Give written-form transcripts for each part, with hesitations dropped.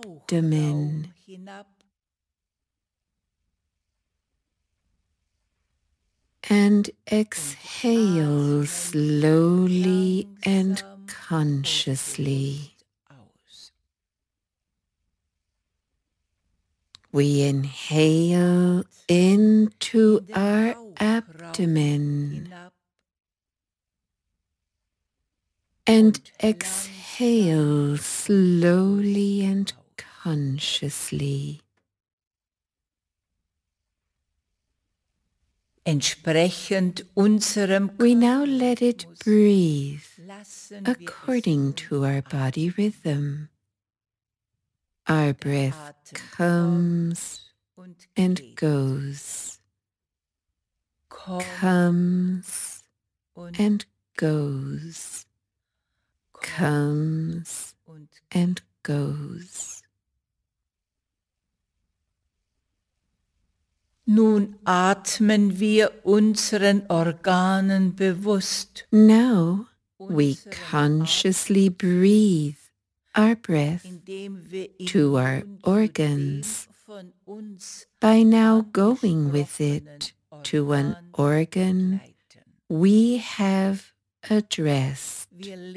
abdomen. And exhale slowly and consciously. We inhale into our abdomen and exhale slowly and consciously. Entsprechend unserem We now let it breathe according to our body rhythm. Our breath comes and goes, comes and goes, comes and goes. Nun atmen wir unseren Organen bewusst. Now we consciously breathe our breath to our organs by now going with it to an organ we have addressed.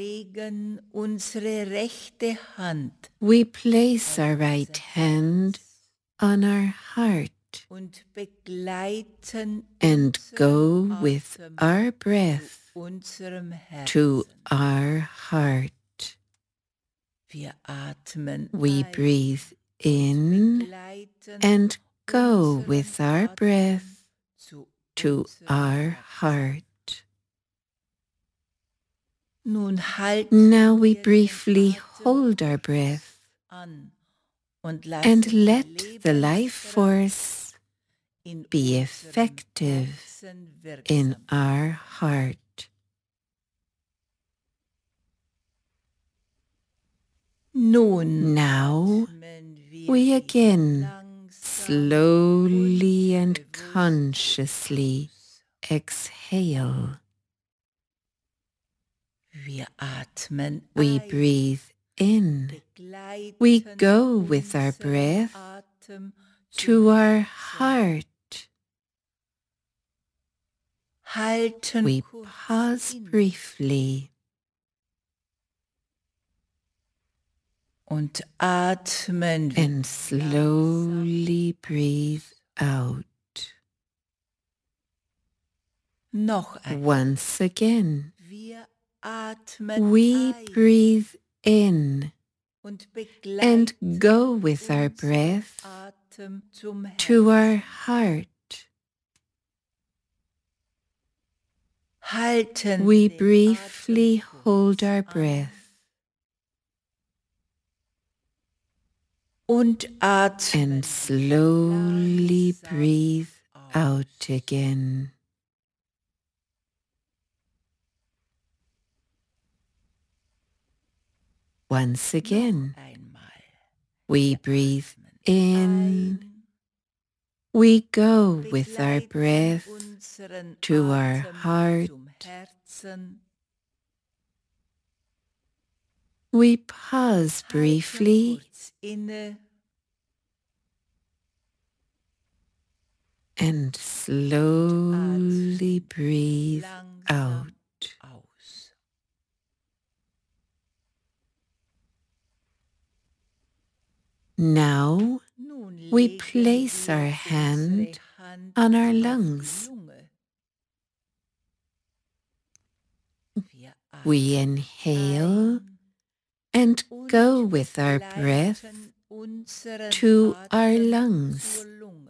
We place our right hand on our heart and go with our breath to our heart. We breathe in and go with our breath to our heart. Now we briefly hold our breath and let the life force be effective in our heart. Now we again slowly and consciously exhale. We breathe in. We go with our breath to our heart. We pause briefly and slowly breathe out. Once again, we breathe in and go with our breath to our heart. We briefly hold our breath and slowly breathe out again. Once again, we breathe in. We go with our breath to our heart. We pause briefly and slowly breathe out. Now we place our hand on our lungs. We inhale and go with our breath to our lungs.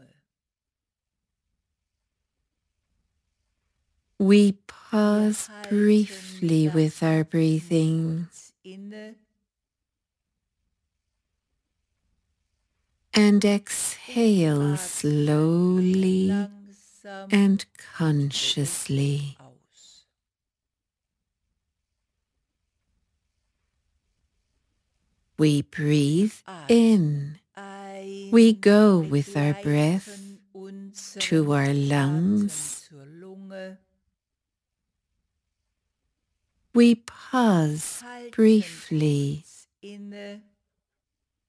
We pause briefly with our breathing and exhale slowly and consciously. We breathe in. We go with our breath to our lungs. We pause briefly